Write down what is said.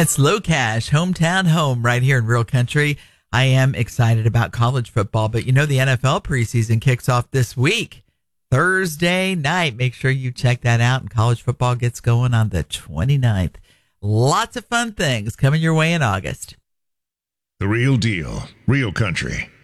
It's Low Cash, hometown home right here in Real Country. I am excited about college football, but the NFL preseason kicks off this week, Thursday night. Make sure you check that out. And college football gets going on the 29th. Lots of fun things coming your way in August. The Real Deal, Real Country.